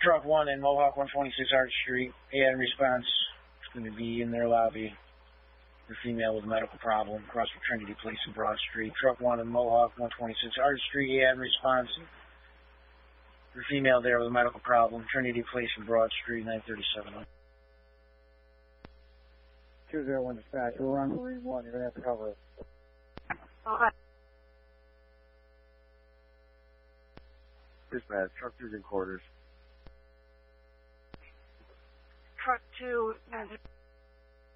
Truck 1 in Mohawk 126 Arch Street. AN response. It's going to be in their lobby. The female with a medical problem across from Trinity Place in Broad Street. Truck 1 in Mohawk 126 Arch Street. AN response. The female there with a medical problem. Trinity Place in Broad Street, 937. 201 dispatch. We're on 41. You're going to have to cover it. Okay. Dispatch. Truck 2's in quarters. Truck 2,